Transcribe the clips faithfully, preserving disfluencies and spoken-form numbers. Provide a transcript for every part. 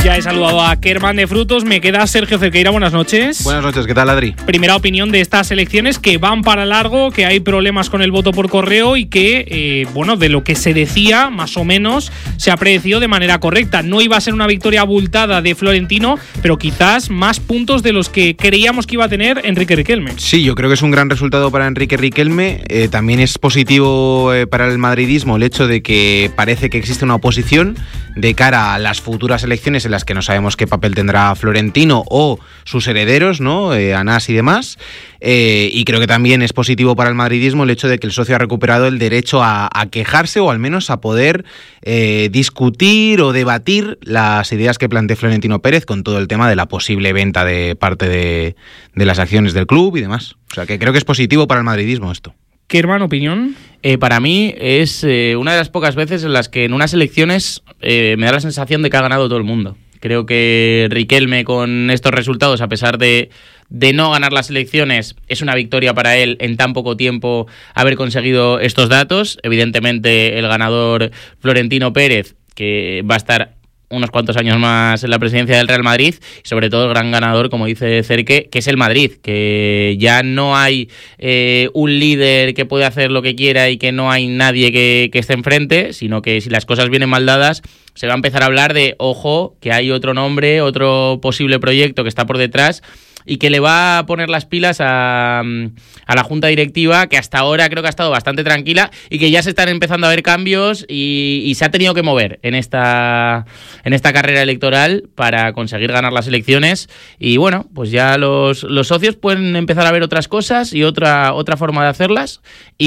Ya he saludado a Kerman de Frutos, me queda Sergio Cerqueira, buenas noches. Buenas noches, ¿qué tal, Adri? Primera opinión de estas elecciones, que van para largo, que hay problemas con el voto por correo y que, eh, bueno, de lo que se decía, más o menos, se ha predecido de manera correcta. No iba a ser una victoria abultada de Florentino, pero quizás más puntos de los que creíamos que iba a tener Enrique Riquelme. Sí, yo creo que es un gran resultado para Enrique Riquelme. Eh, también es positivo eh, para el madridismo el hecho de que parece que existe una oposición de cara a las futuras elecciones en las que no sabemos qué papel tendrá Florentino o sus herederos, ¿no? Eh, Anás y demás. Eh, y creo que también es positivo para el madridismo el hecho de que el socio ha recuperado el derecho a, a quejarse o al menos a poder eh, discutir o debatir las ideas que plantea Florentino Pérez con todo el tema de la posible venta de parte de, de las acciones del club y demás. O sea que creo que es positivo para el madridismo esto. ¿Qué, hermano, opinión? Eh, para mí es eh, una de las pocas veces en las que en unas elecciones eh, me da la sensación de que ha ganado todo el mundo. Creo que Riquelme con estos resultados, a pesar de, de no ganar las elecciones, es una victoria para él en tan poco tiempo haber conseguido estos datos. Evidentemente el ganador Florentino Pérez, que va a estar unos cuantos años más en la presidencia del Real Madrid, y sobre todo el gran ganador, como dice Cerque, que es el Madrid, que ya no hay eh, un líder que puede hacer lo que quiera y que no hay nadie que, que esté enfrente, sino que si las cosas vienen mal dadas, se va a empezar a hablar de, ojo, que hay otro nombre, otro posible proyecto que está por detrás y que le va a poner las pilas a, a la junta directiva, que hasta ahora creo que ha estado bastante tranquila y que ya se están empezando a ver cambios y, y se ha tenido que mover en esta, en esta carrera electoral para conseguir ganar las elecciones. Y bueno, pues ya los, los socios pueden empezar a ver otras cosas y otra, otra forma de hacerlas.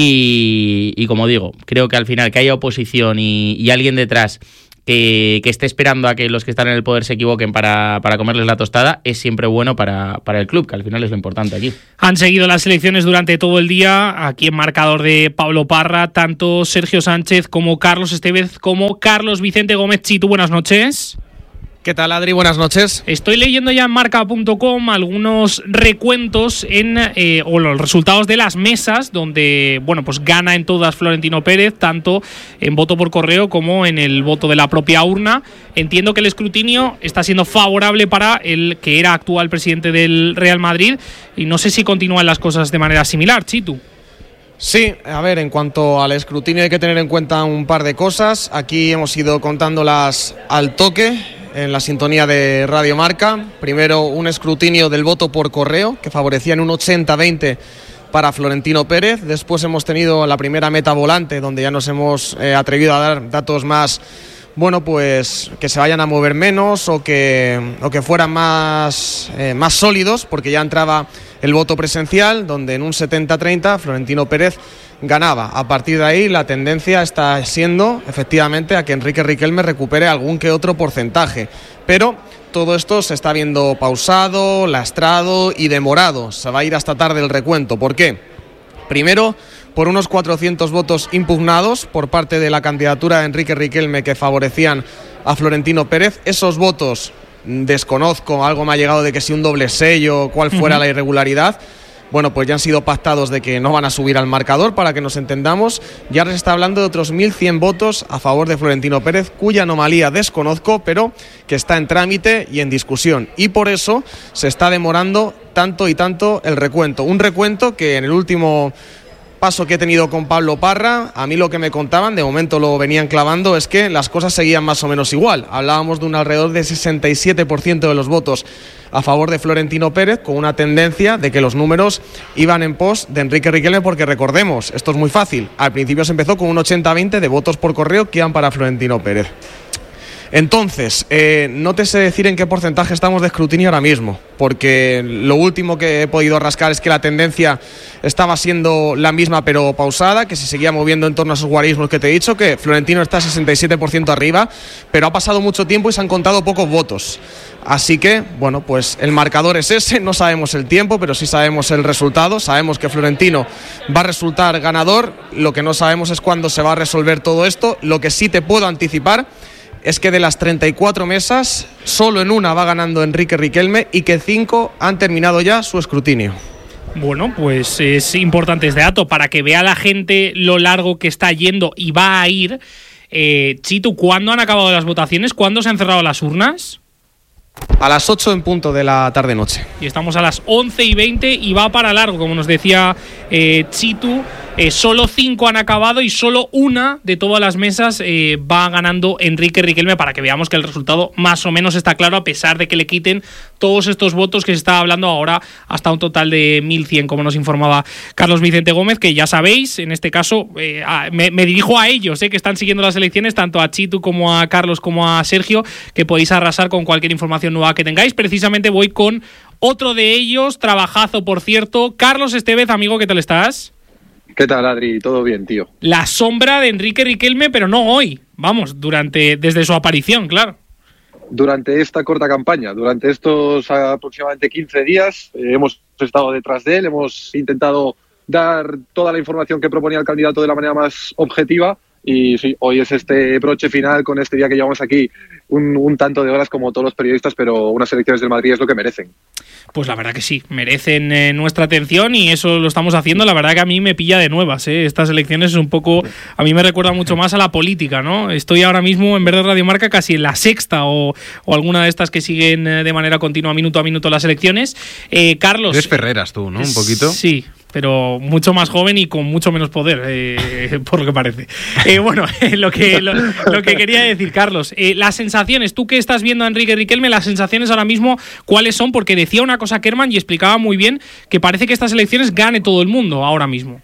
Y, y como digo, creo que al final que haya oposición y, y alguien detrás Que, que esté esperando a que los que están en el poder se equivoquen para, para comerles la tostada, es siempre bueno para, para el club, que al final es lo importante aquí. Han seguido las elecciones durante todo el día, aquí en marcador de Pablo Parra, tanto Sergio Sánchez como Carlos Estevez como Carlos Vicente Gómez. Chitu, buenas noches. ¿Qué tal, Adri? Buenas noches. Estoy leyendo ya en marca punto com algunos recuentos en eh, o los resultados de las mesas donde, bueno, pues gana en todas Florentino Pérez, tanto en voto por correo como en el voto de la propia urna. Entiendo que el escrutinio está siendo favorable para el que era actual presidente del Real Madrid y no sé si continúan las cosas de manera similar, Chitu. Sí, a ver, en cuanto al escrutinio hay que tener en cuenta un par de cosas. Aquí hemos ido contándolas al toque en la sintonía de Radio Marca. Primero, un escrutinio del voto por correo que favorecía en un ochenta veinte para Florentino Pérez. Después hemos tenido la primera meta volante, donde ya nos hemos eh, atrevido a dar datos más, bueno, pues que se vayan a mover menos o que, o que fueran más, eh, más sólidos, porque ya entraba el voto presencial, donde en un setenta treinta Florentino Pérez ganaba. A partir de ahí la tendencia está siendo efectivamente a que Enrique Riquelme recupere algún que otro porcentaje, pero todo esto se está viendo pausado, lastrado y demorado. Se va a ir hasta tarde el recuento. ¿Por qué? Primero, por unos cuatrocientos votos impugnados por parte de la candidatura de Enrique Riquelme que favorecían a Florentino Pérez. Esos votos, desconozco, algo me ha llegado de que si un doble sello, cuál fuera uh-huh. la irregularidad. Bueno, pues ya han sido pactados de que no van a subir al marcador, para que nos entendamos. Ya se está hablando de otros mil cien votos a favor de Florentino Pérez, cuya anomalía desconozco, pero que está en trámite y en discusión. Y por eso se está demorando tanto y tanto el recuento. Un recuento que en el último paso que he tenido con Pablo Parra, a mí lo que me contaban, de momento lo venían clavando, es que las cosas seguían más o menos igual. Hablábamos de un alrededor de sesenta y siete por ciento de los votos a favor de Florentino Pérez, con una tendencia de que los números iban en pos de Enrique Riquelme, porque recordemos, esto es muy fácil, al principio se empezó con un ochenta veinte de votos por correo que iban para Florentino Pérez. Entonces, eh, no te sé decir en qué porcentaje estamos de escrutinio ahora mismo, porque lo último que he podido rascar es que la tendencia estaba siendo la misma pero pausada, que se seguía moviendo en torno a esos guarismos que te he dicho, que Florentino está sesenta y siete por ciento arriba, pero ha pasado mucho tiempo y se han contado pocos votos. Así que, bueno, pues el marcador es ese, no sabemos el tiempo, pero sí sabemos el resultado, sabemos que Florentino va a resultar ganador, lo que no sabemos es cuándo se va a resolver todo esto. Lo que sí te puedo anticipar es que de las treinta y cuatro mesas, solo en una va ganando Enrique Riquelme y que cinco han terminado ya su escrutinio. Bueno, pues es importante este dato para que vea la gente lo largo que está yendo y va a ir. Eh, Chitu, ¿cuándo han acabado las votaciones? ¿Cuándo se han cerrado las urnas? A las ocho en punto de la tarde-noche. Y estamos a las once y veinte y va para largo, como nos decía eh, Chitu. Eh, solo cinco han acabado y solo una de todas las mesas eh, va ganando Enrique Riquelme, para que veamos que el resultado más o menos está claro, a pesar de que le quiten todos estos votos que se está hablando ahora, hasta un total de mil cien, como nos informaba Carlos Vicente Gómez, que ya sabéis, en este caso eh, a, me, me dirijo a ellos, eh, que están siguiendo las elecciones, tanto a Chitu como a Carlos como a Sergio, que podéis arrasar con cualquier información nueva que tengáis. Precisamente voy con otro de ellos, trabajazo por cierto, Carlos Estevez, amigo, ¿qué tal estás? ¿Qué tal, Adri? ¿Todo bien, tío? La sombra de Enrique Riquelme, pero no hoy, vamos, durante desde su aparición, claro. Durante esta corta campaña, durante estos aproximadamente quince días, eh, hemos estado detrás de él, hemos intentado dar toda la información que proponía el candidato de la manera más objetiva. Y sí, hoy es este broche final con este día que llevamos aquí un, un tanto de horas como todos los periodistas, pero unas elecciones del Madrid es lo que merecen. Pues la verdad que sí, merecen eh, nuestra atención y eso lo estamos haciendo. La verdad que a mí me pilla de nuevas, ¿eh? Estas elecciones es un poco, a mí me recuerda mucho más a la política, ¿no? Estoy ahora mismo, en vez de Radio Marca, casi en la sexta o, o alguna de estas que siguen eh, de manera continua, minuto a minuto, las elecciones. Eh, Carlos... Eres Ferreras tú, ¿no? Un poquito. Sí, pero mucho más joven y con mucho menos poder, eh, por lo que parece. Eh, bueno, lo que lo, lo que quería decir, Carlos, eh, las sensaciones, tú que estás viendo a Enrique Riquelme, las sensaciones ahora mismo, ¿cuáles son? Porque decía una cosa Kerman y explicaba muy bien que parece que estas elecciones gane todo el mundo ahora mismo.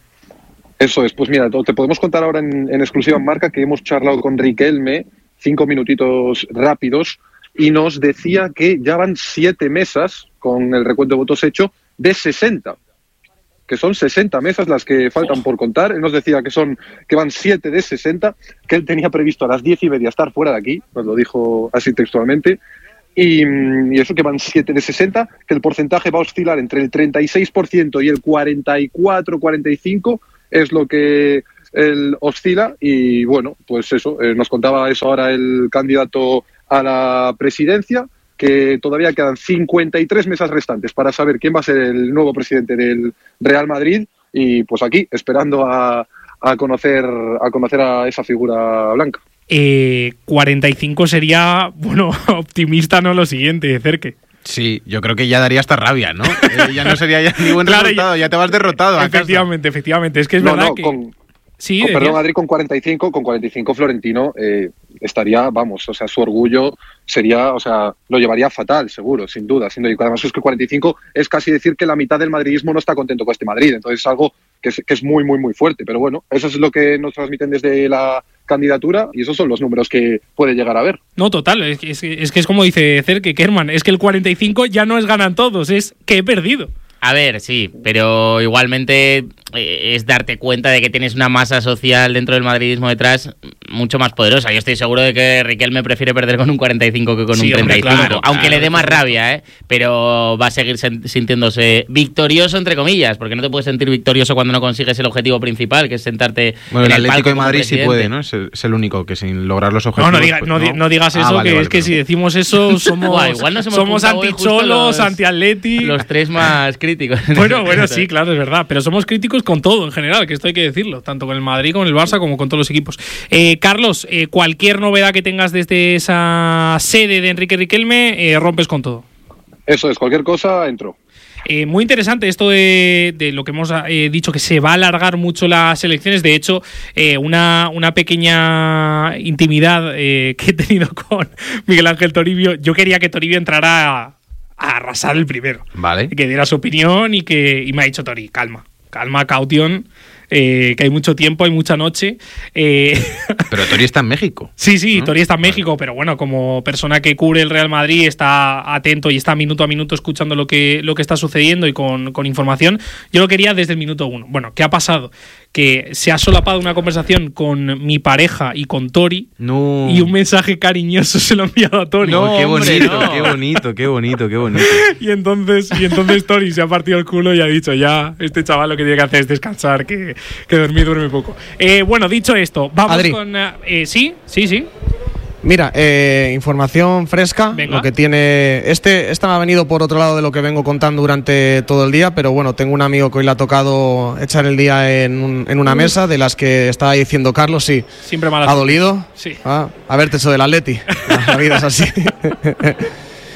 Eso es, pues mira, te podemos contar ahora en, en exclusiva en Marca que hemos charlado con Riquelme, cinco minutitos rápidos, y nos decía que ya van siete mesas, con el recuento de votos hecho, de sesenta. Que son sesenta mesas las que faltan por contar. Él nos decía que son que van siete de sesenta, que él tenía previsto a las diez y media estar fuera de aquí, nos lo dijo así textualmente, y, y eso, que van siete de sesenta, que el porcentaje va a oscilar entre el treinta y seis por ciento y el cuarenta y cuatro cuarenta y cinco, es lo que él oscila. Y bueno, pues eso, eh, nos contaba eso ahora el candidato a la presidencia, que todavía quedan cincuenta y tres mesas restantes para saber quién va a ser el nuevo presidente del Real Madrid, y pues aquí, esperando a, a conocer a conocer a esa figura blanca. Eh, cuarenta y cinco sería, bueno, optimista, no lo siguiente, Cerque. Sí, yo creo que ya daría hasta rabia, ¿no? Eh, ya no sería ya ni buen claro, resultado, ya, ya te vas derrotado. Efectivamente, a casa. efectivamente, es que es no, verdad no, que... Con... Sí, con, perdón, Madrid con cuarenta y cinco, con cuarenta y cinco Florentino eh, estaría, vamos, o sea, su orgullo sería, o sea, lo llevaría fatal, seguro, sin duda, sin duda. Y además es que cuarenta y cinco es casi decir que la mitad del madridismo no está contento con este Madrid, entonces es algo que es, que es muy, muy, muy fuerte. Pero bueno, eso es lo que nos transmiten desde la candidatura y esos son los números que puede llegar a ver. No, total, es que es, es, que es como dice Cerque, Kerman, es que el cuarenta y cinco ya no es ganan todos, es que he perdido. A ver, sí, pero igualmente eh, es darte cuenta de que tienes una masa social dentro del madridismo detrás mucho más poderosa. Yo estoy seguro de que Riquelme prefiere perder con un cuarenta y cinco que con sí, un treinta y cinco, hombre, claro, aunque claro, le dé más rabia, ¿eh? Pero va a seguir sintiéndose victorioso, entre comillas, porque no te puedes sentir victorioso cuando no consigues el objetivo principal, que es sentarte bueno, en el, el Atlético de Madrid presidente. Sí puede, ¿no? Es el, es el único que sin lograr los objetivos... No, no, diga, pues, no, no. no digas eso, ah, vale, que vale, es que pero... si decimos eso somos, Buah, igual nos hemos somos anti-cholos, anti-atleti... Los tres más críticos. Bueno, bueno, sí, claro, es verdad, pero somos críticos con todo en general, que esto hay que decirlo, tanto con el Madrid, con el Barça, como con todos los equipos. Eh, Carlos, eh, cualquier novedad que tengas desde esa sede de Enrique Riquelme, eh, rompes con todo. Eso es, cualquier cosa, entro. Eh, muy interesante esto de, de lo que hemos eh, dicho, que se va a alargar mucho las elecciones. De hecho, eh, una, una pequeña intimidad eh, que he tenido con Miguel Ángel Toribio, yo quería que Toribio entrara a, a arrasar el primero. Vale. Que diera su opinión y que y me ha dicho Tori, calma, calma, caution. Eh, que hay mucho tiempo, hay mucha noche. Eh... Pero Tori está en México. Sí, sí, ¿no? Tori está en México, pero bueno, como persona que cubre el Real Madrid está atento y está minuto a minuto escuchando lo que, lo que está sucediendo y con, con información. Yo lo quería desde el minuto uno. Bueno, ¿qué ha pasado? Que se ha solapado una conversación con mi pareja y con Tori no. y un mensaje cariñoso se lo ha enviado a Tori. No, qué bonito, hombre, no. qué bonito, qué bonito, qué bonito. Y entonces, y entonces Tori se ha partido el culo y ha dicho, ya, este chaval lo que tiene que hacer es descansar, que, que dormir duerme poco. Eh, bueno, dicho esto, vamos Adri. con... Eh, sí, sí, sí. Mira, eh, información fresca. Venga. Lo que tiene este, esta me ha venido por otro lado de lo que vengo contando durante todo el día, pero bueno, tengo un amigo que hoy le ha tocado echar el día en, un, en una mesa de las que estaba diciendo Carlos, sí. Siempre mal. ¿Ha dolido? Sí. Ah, haberte hecho del Atleti. La vida es así.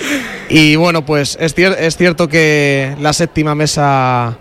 Y bueno, pues es, cier- es cierto que la séptima mesa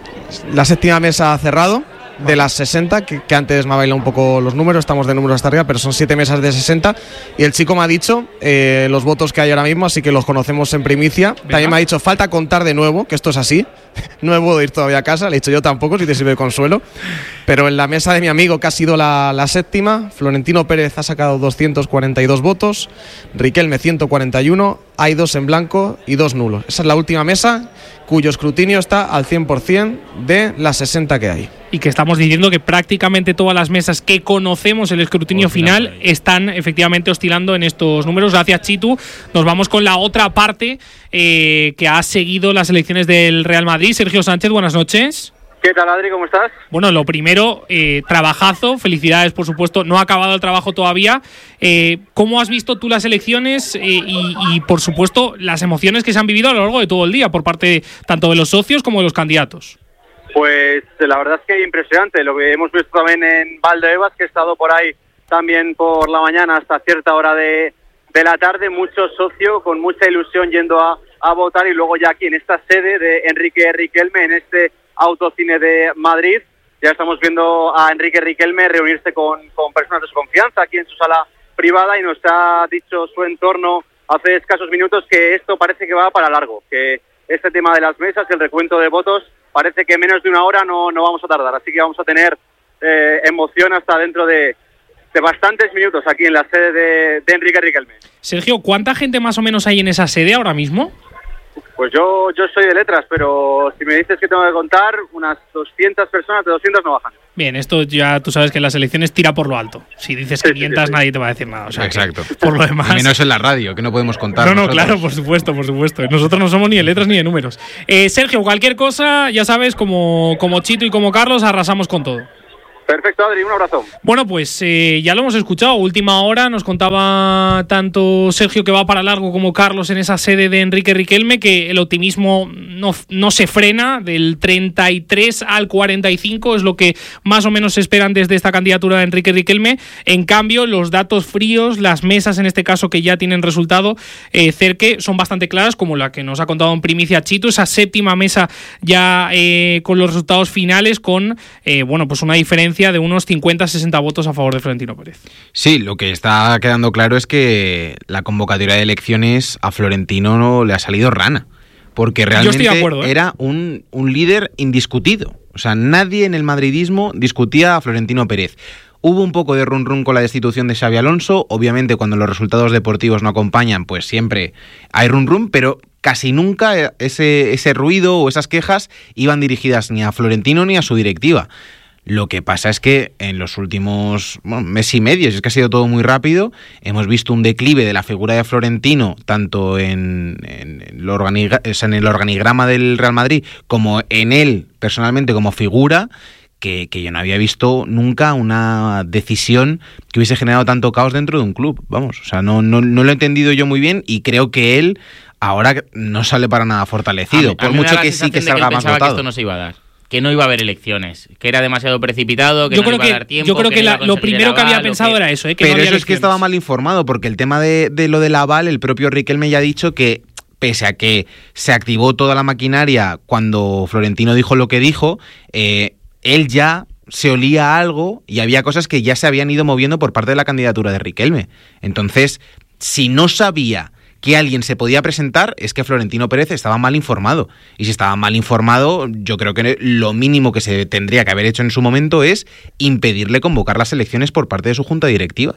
la séptima mesa ha cerrado de las sesenta, que, que antes me ha bailado un poco los números, estamos de números hasta arriba, pero son siete mesas de sesenta, y el chico me ha dicho eh, los votos que hay ahora mismo, así que los conocemos en primicia. Venga. También me ha dicho, falta contar de nuevo, que esto es así, no me puedo ir todavía a casa, le he dicho yo tampoco, si te sirve de consuelo, pero en la mesa de mi amigo, que ha sido la, la séptima, Florentino Pérez ha sacado doscientos cuarenta y dos votos, Riquelme ciento cuarenta y uno, hay dos en blanco y dos nulos. Esa es la última mesa, cuyo escrutinio está al cien por ciento de las sesenta que hay. Y que estamos diciendo que prácticamente todas las mesas que conocemos el escrutinio final están efectivamente oscilando en estos números. Gracias, Chitu. Nos vamos con la otra parte eh, que ha seguido las elecciones del Real Madrid. Sergio Sánchez, buenas noches. ¿Qué tal, Adri? ¿Cómo estás? Bueno, lo primero, eh, trabajazo, felicidades, por supuesto, no ha acabado el trabajo todavía. Eh, ¿Cómo has visto tú las elecciones eh, y, y, por supuesto, las emociones que se han vivido a lo largo de todo el día por parte tanto de los socios como de los candidatos? Pues la verdad es que impresionante, lo que hemos visto también en Valdebebas, que he estado por ahí también por la mañana hasta cierta hora de, de la tarde, mucho socio con mucha ilusión yendo a, a votar, y luego ya aquí en esta sede de Enrique Riquelme, en este Autocine de Madrid, ya estamos viendo a Enrique Riquelme reunirse con, con personas de su confianza aquí en su sala privada, y nos ha dicho su entorno hace escasos minutos que esto parece que va para largo, que este tema de las mesas, el recuento de votos, parece que menos de una hora no, no vamos a tardar, así que vamos a tener eh, emoción hasta dentro de, de bastantes minutos aquí en la sede de, de Enrique Riquelme. Sergio, ¿cuánta gente más o menos hay en esa sede ahora mismo? Pues yo yo soy de letras, pero si me dices que tengo que contar, unas doscientas personas, de doscientas no bajan. Bien, esto ya tú sabes que en las elecciones tira por lo alto. Si dices sí, quinientas, sí, sí. nadie te va a decir nada. O sea, exacto. Por lo demás. Y menos en la radio, que no podemos contar. No, no, nosotros. claro, por supuesto, por supuesto. Nosotros no somos ni de letras ni de números. Eh, Sergio, cualquier cosa, ya sabes, como, como Chito y como Carlos, arrasamos con todo. Perfecto, Adri, un abrazo. Bueno, pues eh, ya lo hemos escuchado. Última hora nos contaba tanto Sergio que va para largo como Carlos en esa sede de Enrique Riquelme, que el optimismo no, no se frena, del treinta y tres al cuarenta y cinco es lo que más o menos se esperan desde esta candidatura de Enrique Riquelme. En cambio, los datos fríos, las mesas en este caso que ya tienen resultado, eh, cerque, son bastante claras, como la que nos ha contado en primicia Chito, esa séptima mesa ya eh, con los resultados finales, con eh, bueno, pues una diferencia de unos cincuenta a sesenta votos a favor de Florentino Pérez. Sí, lo que está quedando claro es que la convocatoria de elecciones a Florentino no le ha salido rana, porque realmente Yo estoy de acuerdo, ¿eh? era un, un líder indiscutido. O sea, nadie en el madridismo discutía a Florentino Pérez. Hubo un poco de run run con la destitución de Xabi Alonso. Obviamente, cuando los resultados deportivos no acompañan, pues siempre hay run run, pero casi nunca ese, ese ruido o esas quejas iban dirigidas ni a Florentino ni a su directiva. Lo que pasa es que en los últimos bueno, mes y medio, es que ha sido todo muy rápido, hemos visto un declive de la figura de Florentino, tanto en, en, el, organigra- en el organigrama del Real Madrid como en él personalmente como figura, que, que yo no había visto nunca una decisión que hubiese generado tanto caos dentro de un club. Vamos, o sea, no, no, no lo he entendido yo muy bien, y creo que él ahora no sale para nada fortalecido, A mí- a por mí me da mucho la que sí sensación que de salga él más pensaba votado. que esto no se iba a dar, que no iba a haber elecciones, que era demasiado precipitado, que yo no creo iba a que, dar tiempo. yo creo que, que no la, iba a lo conseguir primero el que había aval, pensado que... era eso, ¿eh? que Pero no había eso es que elecciones. estaba mal informado, porque el tema de, de lo del aval, el propio Riquelme ya ha dicho que, pese a que se activó toda la maquinaria cuando Florentino dijo lo que dijo, eh, él ya se olía algo y había cosas que ya se habían ido moviendo por parte de la candidatura de Riquelme. Entonces, si no sabía que alguien se podía presentar, es que Florentino Pérez estaba mal informado. Y si estaba mal informado, yo creo que lo mínimo que se tendría que haber hecho en su momento es impedirle convocar las elecciones por parte de su junta directiva.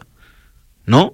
¿No?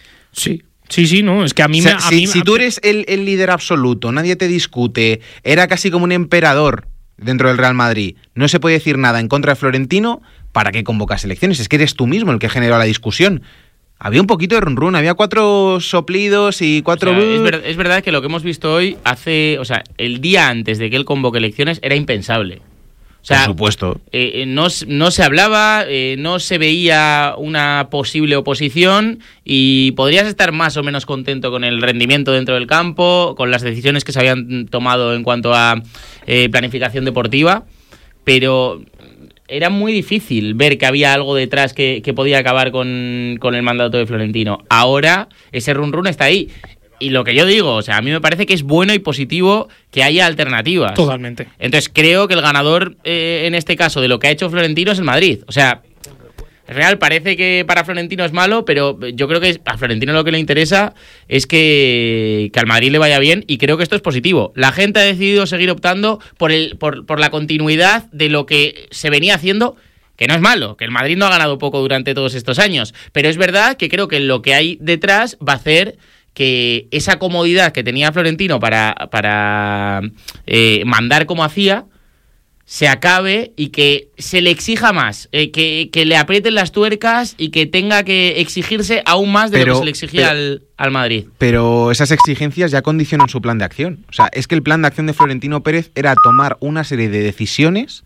Sí. Sí, sí, no, es que a mí o sea, me... A si, mí, si tú eres el, el líder absoluto, nadie te discute, era casi como un emperador dentro del Real Madrid, no se puede decir nada en contra de Florentino, ¿para qué convocas elecciones? Es que eres tú mismo el que generó la discusión. Había un poquito de run run, había cuatro soplidos y cuatro... O sea, es, ver, es verdad que lo que hemos visto hoy hace... O sea, el día antes de que él convoque elecciones era impensable. O sea, por supuesto. Eh, no, no se hablaba, eh, no se veía una posible oposición y podrías estar más o menos contento con el rendimiento dentro del campo, con las decisiones que se habían tomado en cuanto a eh, planificación deportiva, pero era muy difícil ver que había algo detrás que, que podía acabar con, con el mandato de Florentino. Ahora ese run run está ahí. y lo que yo digo, o sea, a mí me parece que es bueno y positivo que haya alternativas. Totalmente. Entonces creo que el ganador eh, en este caso de lo que ha hecho Florentino es el Madrid. O sea, en real parece que para Florentino es malo, pero yo creo que a Florentino lo que le interesa es que, que al Madrid le vaya bien, y creo que esto es positivo. La gente ha decidido seguir optando por, el, por, por la continuidad de lo que se venía haciendo, que no es malo, que el Madrid no ha ganado poco durante todos estos años, pero es verdad que creo que lo que hay detrás va a hacer que esa comodidad que tenía Florentino para, para eh, mandar como hacía se acabe y que se le exija más, eh, que, que le aprieten las tuercas y que tenga que exigirse aún más de pero, lo que se le exigía pero, al, al Madrid. Pero esas exigencias ya condicionan su plan de acción. O sea, es que el plan de acción de Florentino Pérez era tomar una serie de decisiones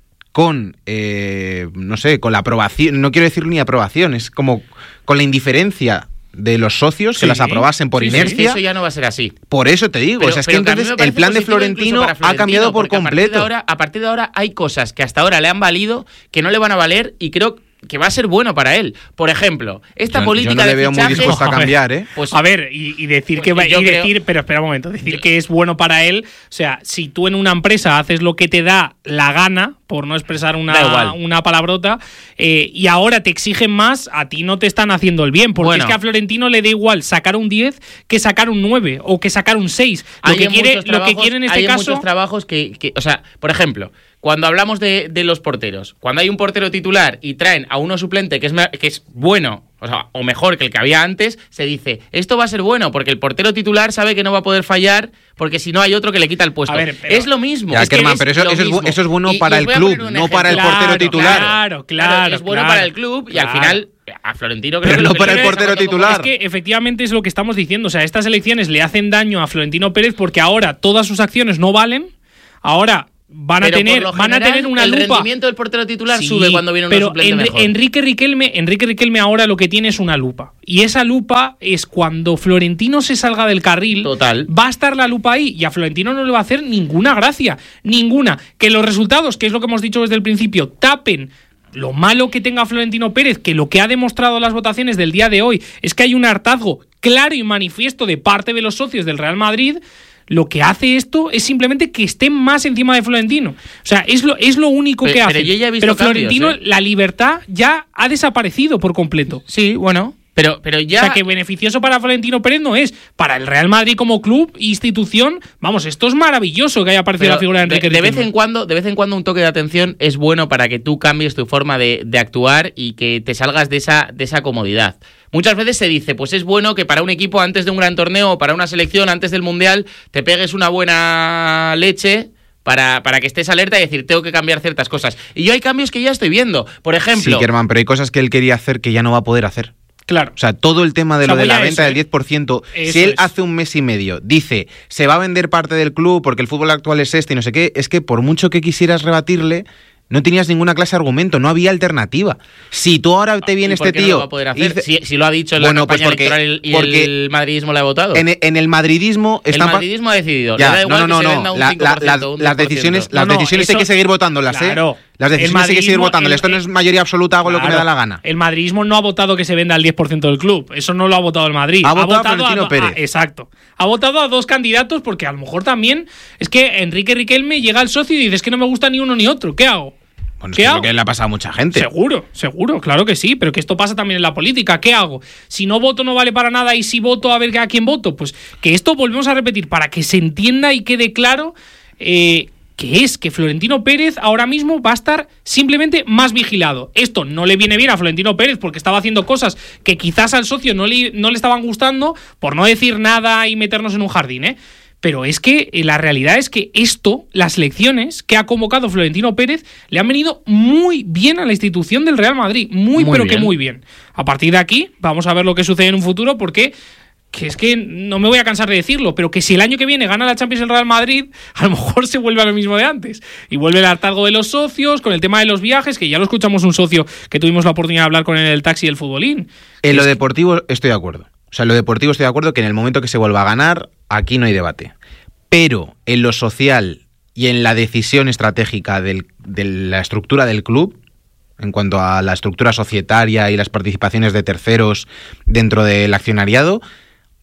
con, eh, no sé, con la aprobación, no quiero decir ni aprobación, es como con la indiferencia de los socios, sí, que las aprobasen por sí, inercia. Sí, eso ya no va a ser así. Por eso te digo, pero, o sea, es que entonces el plan de Florentino, Florentino ha cambiado por completo. A partir, de ahora, a partir de ahora hay cosas que hasta ahora le han valido que no le van a valer, y creo que va a ser bueno para él. Por ejemplo, esta yo, política yo no le de veo fichajes, muy dispuesto a cambiar, ¿eh? Pues, a ver, y, y decir pues que va, y creo, decir, pero espera un momento, decir yo, que es bueno para él, o sea, si tú en una empresa haces lo que te da la gana, por no expresar una, una palabrota, eh, y ahora te exigen más, a ti no te están haciendo el bien, porque bueno, es que a Florentino le da igual sacar un diez que sacar un nueve o que sacar un seis. Lo que quiere, lo que quiere en este hay caso, muchos trabajos que, que, o sea, por ejemplo, cuando hablamos de, de los porteros, cuando hay un portero titular y traen a uno suplente que es, que es bueno, o sea, o mejor que el que había antes, se dice, esto va a ser bueno porque el portero titular sabe que no va a poder fallar porque si no hay otro que le quita el puesto. Ver, es lo mismo. Ya, es Kerman, que pero eso, eso, es, eso es bueno y, para y el club, no ejemplo. Para el portero claro, titular. Claro, claro. claro es bueno claro, para el club y claro. al final a Florentino creo pero que no lo que para el portero titular. Es que efectivamente es lo que estamos diciendo. O sea, estas elecciones le hacen daño a Florentino Pérez porque ahora todas sus acciones no valen. Ahora van a pero tener general, van a tener una el lupa. El rendimiento del portero titular sí, sube cuando viene un suplente en, mejor. Enrique Riquelme, Enrique Riquelme ahora lo que tiene es una lupa. Y esa lupa es cuando Florentino se salga del carril. Total. Va a estar la lupa ahí y a Florentino no le va a hacer ninguna gracia. Ninguna. Que los resultados, que es lo que hemos dicho desde el principio, tapen lo malo que tenga Florentino Pérez, que lo que ha demostrado las votaciones del día de hoy es que hay un hartazgo claro y manifiesto de parte de los socios del Real Madrid. Lo que hace esto es simplemente que estén más encima de Florentino. O sea, es lo, es lo único pero, que hace. Pero, yo ya he visto pero Florentino, cambios, ¿eh? La libertad ya ha desaparecido por completo. Sí, bueno. Pero, pero ya... O sea, que beneficioso para Florentino Pérez no es. Para el Real Madrid como club, institución, vamos, esto es maravilloso que haya aparecido pero la figura de Enrique de, de Riquelme. vez en cuando, de vez en cuando un toque de atención es bueno para que tú cambies tu forma de, de actuar y que te salgas de esa, de esa comodidad. Muchas veces se dice, pues es bueno que para un equipo antes de un gran torneo o para una selección antes del Mundial te pegues una buena leche para, para que estés alerta y decir, tengo que cambiar ciertas cosas. Y yo hay cambios que ya estoy viendo. Por ejemplo... Sí, Kerman, pero hay cosas que él quería hacer que ya no va a poder hacer. Claro. O sea, todo el tema de o sea, lo de la venta eso, del diez por ciento, eso si él es. hace un mes y medio dice, se va a vender parte del club porque el fútbol actual es este y no sé qué, es que por mucho que quisieras rebatirle, no tenías ninguna clase de argumento, no había alternativa. Si tú ahora te viene este tío... No lo va a poder hacer? Dice, si, si lo ha dicho en bueno, la campaña pues porque, electoral y porque el madridismo le ha votado. En, en el madridismo... El están madridismo ha decidido. Ya, le da igual no, no, que no, se venda un la, cinco por ciento, la, las decisiones, las no, no, decisiones eso, hay que seguir votándolas, claro, ¿eh? Las decisiones hay que seguir votándolas. Esto no es mayoría absoluta, hago claro, lo que me da la gana. El madridismo no ha votado que se venda el diez por ciento del club. Eso no lo ha votado el Madrid. Ha, ha votado, votado a Florentino a, Pérez. A, exacto. Ha votado a dos candidatos porque a lo mejor también es que Enrique Riquelme llega al socio y dice, es que no me gusta ni uno ni otro. ¿Qué hago? Bueno, ¿Qué es que hago? que le ha pasado a mucha gente. Seguro, seguro, claro que sí, pero que esto pasa también en la política. ¿Qué hago? Si no voto no vale para nada y si voto a ver a quién voto. Pues que esto volvemos a repetir para que se entienda y quede claro eh, que es que Florentino Pérez ahora mismo va a estar simplemente más vigilado. Esto no le viene bien a Florentino Pérez porque estaba haciendo cosas que quizás al socio no le, no le estaban gustando, por no decir nada y meternos en un jardín, ¿eh? Pero es que la realidad es que esto, las elecciones que ha convocado Florentino Pérez, le han venido muy bien a la institución del Real Madrid. Muy, muy pero bien. que muy bien. A partir de aquí, vamos a ver lo que sucede en un futuro, porque que es que no me voy a cansar de decirlo, pero que si el año que viene gana la Champions el Real Madrid, a lo mejor se vuelve a lo mismo de antes. Y vuelve el hartazgo de los socios, con el tema de los viajes, que ya lo escuchamos un socio que tuvimos la oportunidad de hablar con él en el taxi del futbolín. En lo deportivo estoy de acuerdo. O sea, en lo deportivo estoy de acuerdo que en el momento que se vuelva a ganar, aquí no hay debate. Pero en lo social y en la decisión estratégica del, de la estructura del club, en cuanto a la estructura societaria y las participaciones de terceros dentro del accionariado,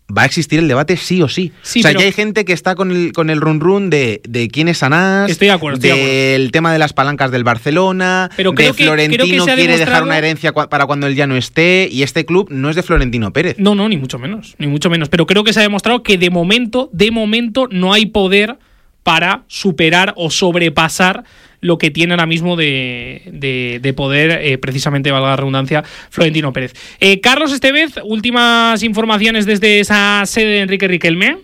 va a existir el debate sí o sí. sí o sea, pero... ya hay gente que está con el, con el run run de, de quién es Anás, estoy de acuerdo, estoy del de acuerdo. tema de las palancas del Barcelona, pero de que, Florentino creo que quiere demostrado... dejar una herencia para cuando él ya no esté, y este club no es de Florentino Pérez. No, no, ni mucho menos, ni mucho menos. Pero creo que se ha demostrado que de momento, de momento, no hay poder para superar o sobrepasar lo que tiene ahora mismo de, de, de poder, eh, precisamente, valga la redundancia, Florentino Pérez. Eh, Carlos Estevez, últimas informaciones desde esa sede de Enrique Riquelme.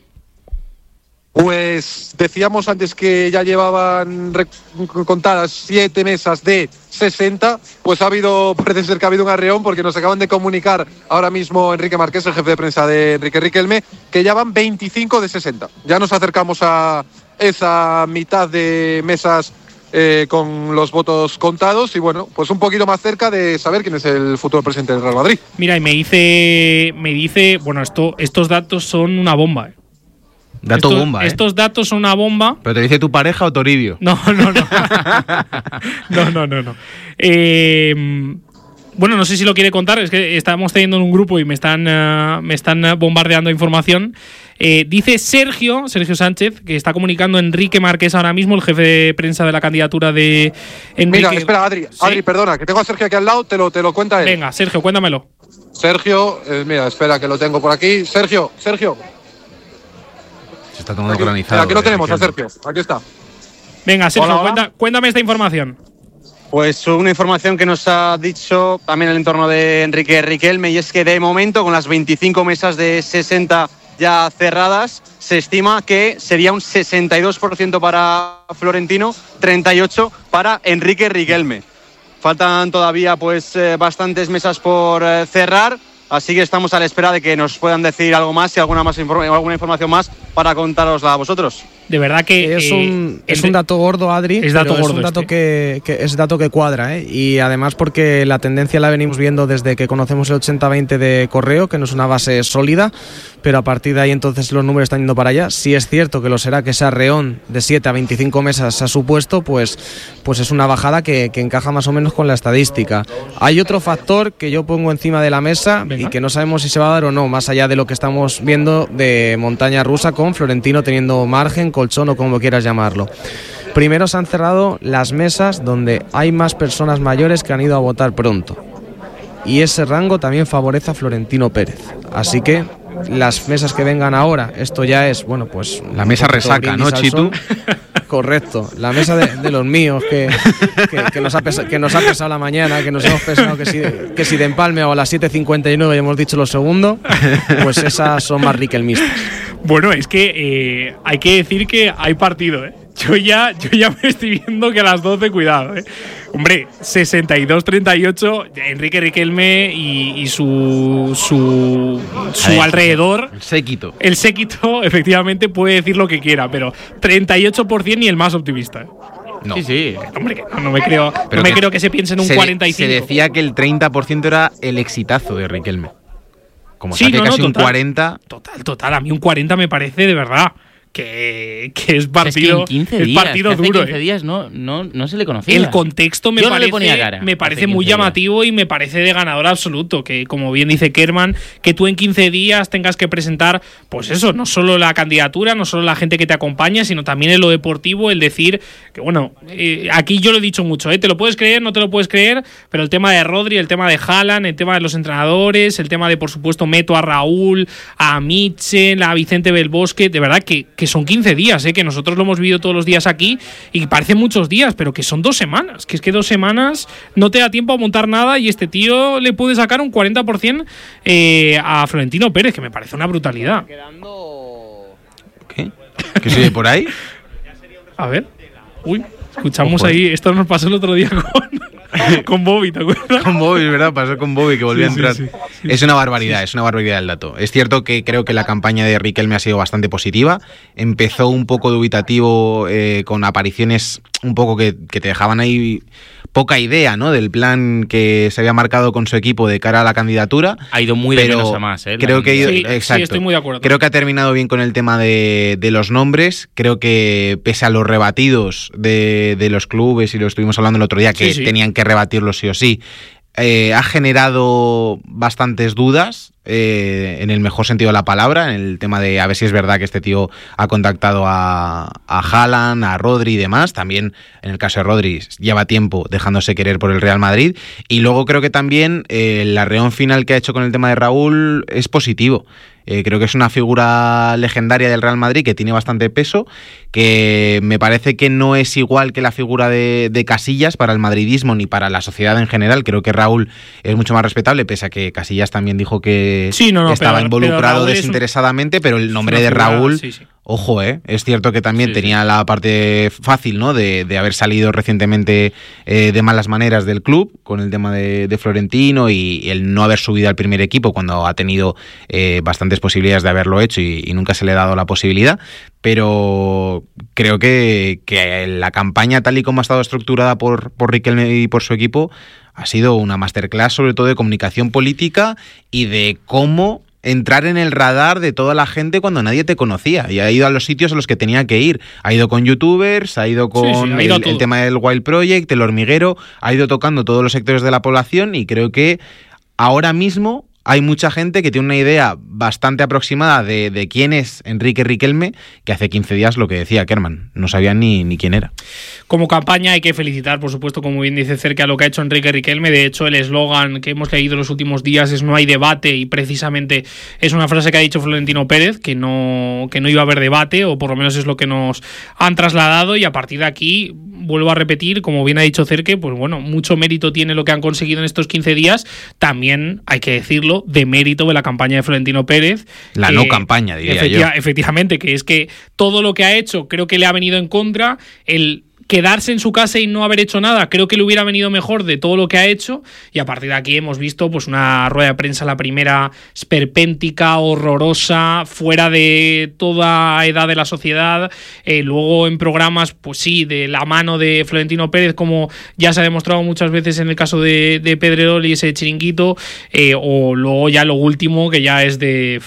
Pues decíamos antes que ya llevaban contadas siete mesas de sesenta, pues ha habido, parece ser que ha habido un arreón, porque nos acaban de comunicar ahora mismo Enrique Marqués, el jefe de prensa de Enrique Riquelme, que ya van veinticinco de sesenta. Ya nos acercamos a esa mitad de mesas eh, con los votos contados y bueno, pues un poquito más cerca de saber quién es el futuro presidente del Real Madrid. Mira, y me dice, me dice, bueno, esto, estos datos son una bomba, ¿eh? Dato estos, bomba, ¿eh? Estos datos son una bomba. ¿Pero te dice tu pareja o Toribio? No, no, no. no, no, no, no. Eh, bueno, no sé si lo quiere contar, es que estamos teniendo en un grupo y me están, uh, me están bombardeando información. Eh, dice Sergio, Sergio Sánchez, que está comunicando Enrique Marqués ahora mismo, el jefe de prensa de la candidatura de Enrique. Mira, espera, Adri, ¿Sí? Adri, perdona, que tengo a Sergio aquí al lado, te lo, te lo cuenta él. Venga, Sergio, cuéntamelo. Sergio, eh, mira, espera que lo tengo por aquí. Sergio, Sergio. Se está tomando Aquí, cronizado. aquí lo eh, tenemos, a Riquelme. Sergio, aquí está. Venga, Sergio, Hola, hola. Cuenta, cuéntame esta información. Pues una información que nos ha dicho también el entorno de Enrique Riquelme, y es que de momento, con las veinticinco mesas de sesenta ya cerradas, se estima que sería un sesenta y dos por ciento para Florentino, treinta y ocho por ciento para Enrique Riquelme. Faltan todavía pues eh, bastantes mesas por eh, cerrar, así que estamos a la espera de que nos puedan decir algo más y alguna, más inform- alguna información más para contarosla a vosotros. De verdad que Es, eh, un, es Enri- un dato gordo, Adri. Es dato pero gordo Es un dato, este. que, que es dato que cuadra, ¿eh? Y además porque la tendencia la venimos viendo desde que conocemos el ochenta veinte de Correo, que no es una base sólida, pero a partir de ahí entonces los números están yendo para allá. Si es cierto que lo será, que ese arreón de siete a veinticinco mesas ha supuesto, pues, pues es una bajada que, que encaja más o menos con la estadística. Hay otro factor que yo pongo encima de la mesa Venga. y que no sabemos si se va a dar o no, más allá de lo que estamos viendo de montaña rusa con Florentino teniendo margen, colchón o como quieras llamarlo. Primero se han cerrado las mesas donde hay más personas mayores que han ido a votar pronto. Y ese rango también favorece a Florentino Pérez. Así que las mesas que vengan ahora, esto ya es, bueno, pues... La mesa resaca, ¿no, Chitu? Correcto, la mesa de, de los míos que, que, que, nos ha pesa, que nos ha pesado la mañana, que nos hemos pesado que si, que si de empalme o a las siete cincuenta y nueve hemos dicho lo segundo, pues esas son más riquelmistas. Bueno, es que eh, hay que decir que hay partido, ¿eh? Yo ya, yo ya me estoy viendo que a las doce, cuidado, ¿eh? Hombre, sesenta y dos treinta y ocho, Enrique Riquelme y, y su, su, su ver, alrededor, El séquito. el séquito, efectivamente puede decir lo que quiera, pero treinta y ocho por ciento ni el más optimista, ¿eh? No. Sí, sí. Hombre, que no, no me creo, Pero no me que creo que se piense en un se de- cuarenta y cinco. Se decía que el treinta por ciento era el exitazo de Riquelme. Como Sí, saque no, no, casi un total. cuarenta. Total, total. A mí un cuarenta me parece de verdad que, que es Es que partido, en quince es días, partido que hace duro. quince eh. días no, no, no se le conocía. El contexto me Yo no parece, le ponía cara me hace parece muy quince días. llamativo y me parece de ganador absoluto. Que, como bien dice Kerman, que tú en quince días tengas que presentar, pues eso, no solo la candidatura, no solo la gente que te acompaña, sino también en lo deportivo, el decir que, bueno, eh, aquí yo lo he dicho mucho, ¿eh? Te lo puedes creer, no te lo puedes creer, pero el tema de Rodri, el tema de Haaland, el tema de los entrenadores, el tema de, por supuesto, meto a Raúl, a Mitchell, a Vicente Belbosque, de verdad que, que son quince días, ¿eh? Que nosotros lo hemos vivido todos los días aquí y parecen muchos días, pero que son dos semanas, que es que dos semanas no te da tiempo a montar nada y este tío le puede sacar un cuarenta por ciento eh, a Florentino Pérez, que me parece una brutalidad. ¿Qué? ¿Qué sigue por ahí? A ver, uy, escuchamos Ojo, eh. ahí, esto nos pasó el otro día con, con Bobby, ¿te acuerdas? Con Bobby, ¿verdad? Pasó con Bobby que volvió Sí, a entrar. sí, sí, sí. Es una barbaridad, es una barbaridad el dato. Es cierto que creo que la campaña de Riquelme ha sido bastante positiva. Empezó un poco dubitativo, eh, con apariciones un poco que, que te dejaban ahí poca idea, ¿no? Del plan que se había marcado con su equipo de cara a la candidatura. Ha ido muy de pero menos a más, ¿eh? Creo La- que ha ido- Sí, exacto. sí, estoy muy de acuerdo. Creo que ha terminado bien con el tema de, de los nombres. Creo que pese a los rebatidos de, de los clubes, y lo estuvimos hablando el otro día, que Sí, sí. tenían que rebatirlos sí o sí, eh, ha generado bastantes dudas. eh, en el mejor sentido de la palabra, en el tema de a ver si es verdad que este tío ha contactado a, a Haaland, a Rodri y demás. También en el caso de Rodri lleva tiempo dejándose querer por el Real Madrid. Y luego creo que también eh, el arreón final que ha hecho con el tema de Raúl es positivo. Eh, creo que es una figura legendaria del Real Madrid que tiene bastante peso, que me parece que no es igual que la figura de, de Casillas para el madridismo ni para la sociedad en general. Creo que Raúl es mucho más respetable, pese a que Casillas también dijo que sí, no, no, estaba pero, involucrado pero desinteresadamente, un... pero el nombre de figura, Raúl... Sí, sí. Ojo, eh, es cierto que también sí, tenía sí. la parte fácil, ¿no? De, de haber salido recientemente eh, de malas maneras del club con el tema de, de Florentino y, y el no haber subido al primer equipo cuando ha tenido eh, bastantes posibilidades de haberlo hecho y, y nunca se le ha dado la posibilidad. Pero creo que, que la campaña, tal y como ha estado estructurada por, por Riquelme y por su equipo, ha sido una masterclass sobre todo de comunicación política y de cómo entrar en el radar de toda la gente cuando nadie te conocía, y ha ido a los sitios a los que tenía que ir. Ha ido con youtubers, ha ido con sí, sí, ha ido el, el tema del Wild Project, el hormiguero, ha ido tocando todos los sectores de la población, y creo que ahora mismo hay mucha gente que tiene una idea bastante aproximada de, de quién es Enrique Riquelme, que hace quince días, lo que decía Kerman, no sabían ni, ni quién era. Como campaña hay que felicitar, por supuesto, como bien dice Cerca, lo que ha hecho Enrique Riquelme. De hecho, el eslogan que hemos leído los últimos días es "no hay debate", y precisamente es una frase que ha dicho Florentino Pérez, que no, que no iba a haber debate, o por lo menos es lo que nos han trasladado, y a partir de aquí, vuelvo a repetir, como bien ha dicho Cerque, pues bueno, mucho mérito tiene lo que han conseguido en estos quince días. También hay que decirlo, de mérito de la campaña de Florentino Pérez. La que, no campaña, diría efectiva, yo. Efectivamente, que es que todo lo que ha hecho creo que le ha venido en contra. El quedarse en su casa y no haber hecho nada creo que le hubiera venido mejor de todo lo que ha hecho, y a partir de aquí hemos visto pues una rueda de prensa, la primera esperpéntica, horrorosa, fuera de toda edad de la sociedad. Eh, luego en programas, pues sí, de la mano de Florentino Pérez, como ya se ha demostrado muchas veces en el caso de, de Pedrerol y ese Chiringuito, eh, o luego ya lo último, que ya es de